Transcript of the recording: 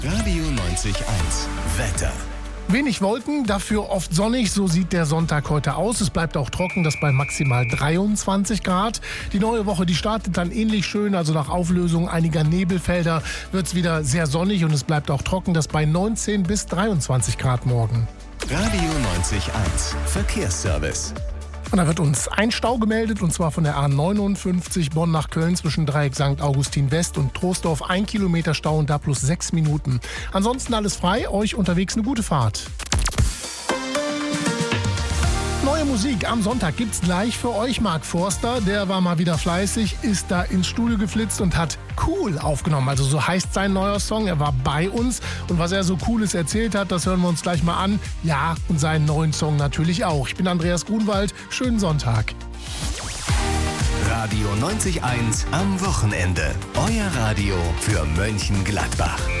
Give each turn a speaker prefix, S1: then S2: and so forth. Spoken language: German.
S1: Radio 90.1 Wetter.
S2: Wenig Wolken, dafür oft sonnig, so sieht der Sonntag heute aus. Es bleibt auch trocken, das bei maximal 23 Grad. Die neue Woche, die startet dann ähnlich schön, also nach Auflösung einiger Nebelfelder wird es wieder sehr sonnig und es bleibt auch trocken, das bei 19 bis 23 Grad morgen.
S1: Radio 90.1 Verkehrsservice.
S2: Und da wird uns ein Stau gemeldet, und zwar von der A59 Bonn nach Köln zwischen Dreieck St. Augustin West und Troisdorf. 1 Kilometer Stau und da plus 6 Minuten. Ansonsten alles frei, euch unterwegs eine gute Fahrt. Neue Musik am Sonntag gibt's gleich für euch. Mark Forster, der war mal wieder fleißig, ist da ins Studio geflitzt und hat Cool aufgenommen. Also so heißt sein neuer Song. Er war bei uns und was er so Cooles erzählt hat, das hören wir uns gleich mal an. Ja, und seinen neuen Song natürlich auch. Ich bin Andreas Grunwald. Schönen Sonntag.
S1: Radio 90.1 am Wochenende. Euer Radio für Mönchengladbach.